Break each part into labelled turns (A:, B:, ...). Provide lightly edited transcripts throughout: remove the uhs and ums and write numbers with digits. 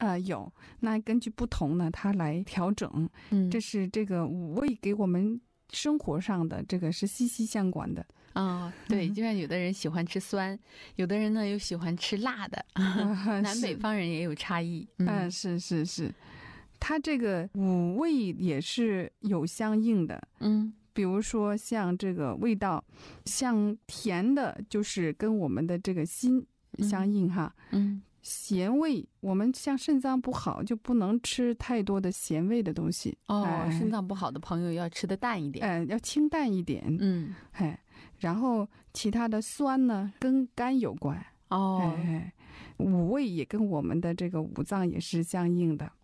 A: 有，那根据不同呢，它来调整。这是这个五味给我们生活上的这个是息息相关的。
B: 对，就像有的人喜欢吃酸，有的人呢又喜欢吃辣的，南北方人也有差异。
A: 是，它这个五味也是有相应的。比如说像这个味道，像甜的就是跟我们的这个心相应哈。咸味，我们像肾脏不好就不能吃太多的咸味的东西。
B: 肾脏不好的朋友要吃的淡一点，
A: 要清淡一点。然后其他的酸呢跟肝有关。五味也跟我们的这个五脏也是相应的。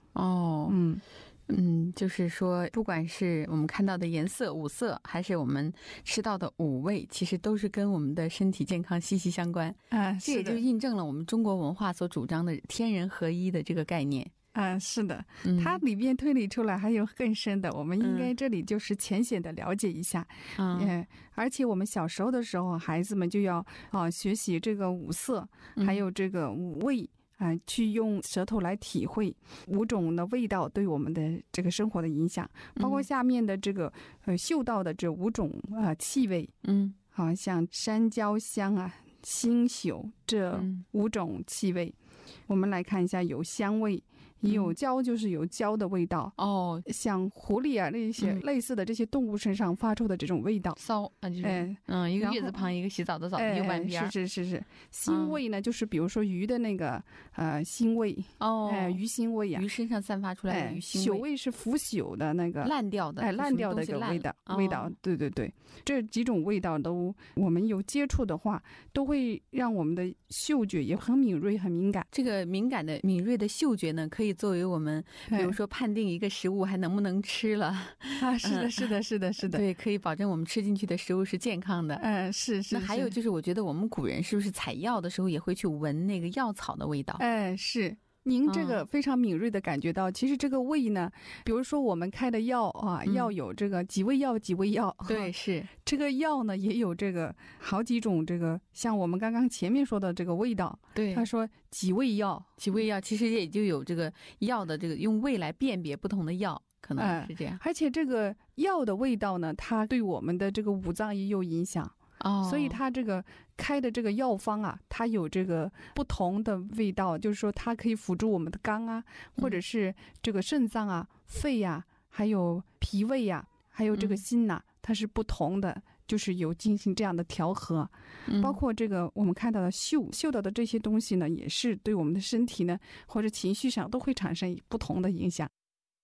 B: 就是说不管是我们看到的颜色五色，还是我们吃到的五味，其实都是跟我们的身体健康息息相关。这也就印证了我们中国文化所主张的天人合一的这个概念。
A: 是的，它里边推理出来还有更深的，我们应该这里就是浅显的了解一下。而且我们小时候的时候，孩子们就要学习这个五色，还有这个五味。去用舌头来体会五种的味道对我们的这个生活的影响，包括下面的这个嗅到的这五种气味。像山椒香啊、辛朽这五种气味。我们来看一下，有香味，也有焦，就是有焦的味道。像狐狸啊那些类似的这些动物身上发出的这种味道。
B: 骚就是一个月字旁，一个洗澡的澡，右半边。
A: 是。腥味呢，就是比如说鱼的那个腥味。鱼腥味啊，
B: 鱼身上散发出来的鱼腥味。
A: 朽味是腐朽的那个
B: 烂掉的，
A: 烂掉的一个味道。对，这几种味道都我们有接触的话，都会让我们的嗅觉也很敏锐、很敏感。
B: 这个敏感的、敏锐的嗅觉呢，可以作为我们，比如说判定一个食物还能不能吃了。
A: 是的。
B: 对，可以保证我们吃进去的食物是健康的。
A: 是。
B: 那还有就是，我觉得我们古人是不是采药的时候也会去闻那个药草的味道？
A: 是。您这个非常敏锐的感觉到，其实这个味呢，比如说我们开的药药有这个几味药。
B: 对，是
A: 这个药呢也有这个好几种，这个像我们刚刚前面说的这个味道。
B: 对，
A: 他说几味药，
B: 其实也就有这个药的这个用味来辨别不同的药，可能是这样。
A: 而且这个药的味道呢，它对我们的这个五脏也有影响。所以它这个开的这个药方啊，它有这个不同的味道，就是说它可以辅助我们的肝啊，或者是这个肾脏啊、肺啊，还有脾胃啊，还有这个心呐，它是不同的，就是有进行这样的调和。包括这个我们看到的嗅到的这些东西呢，也是对我们的身体呢或者情绪上都会产生不同的影响。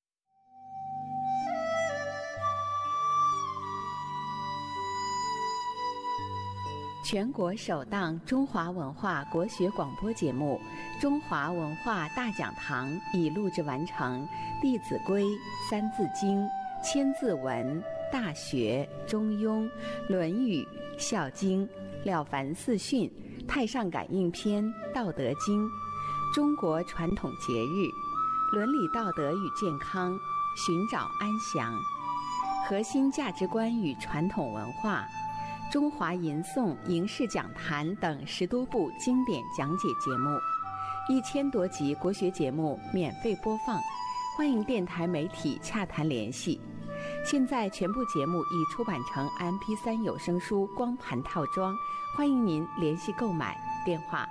C: 全国首档中华文化国学广播节目《中华文化大讲堂》已录制完成，《弟子规》《三字经》《千字文》《大学》《中庸》《论语》《孝经》《了凡四训》《太上感应篇》《道德经》，中国传统节日，伦理道德与健康，寻找安详，核心价值观与传统文化，中华吟诵、影视讲坛等10多部经典讲解节目，1000多集国学节目免费播放，欢迎电台媒体洽谈联系。现在全部节目已出版成 MP3 有声书光盘套装，欢迎您联系购买。电话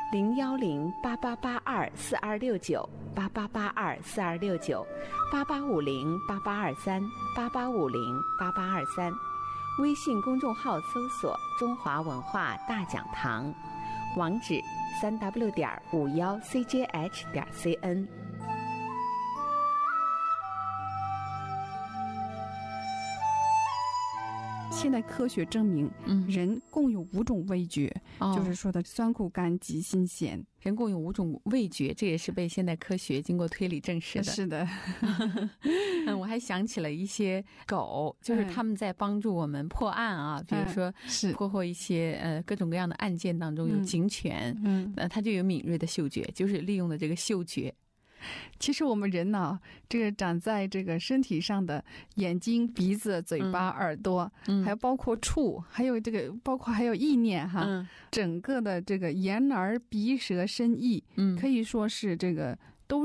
C: 010-8882-4269，8850-8823，8850-8823，微信公众号搜索中华文化大讲堂，网址3w.51cjh.cn。
A: 现代科学证明，人共有5种味觉，就是说的酸苦甘吉辛咸。
B: 人共有5种味觉，这也是被现代科学经过推理证实的。
A: 是的。
B: 我还想起了一些狗，就是他们在帮助我们破案啊，比如说破获一些各种各样的案件当中有警犬，它就有敏锐的嗅觉，就是利用的这个嗅觉。
A: 其实我们人呢，这个长在这个身体上的眼睛、鼻子、嘴巴、耳朵，还有包括触，还有这个包括还有意念哈，整个的这个眼耳鼻舌身意，可以说是这个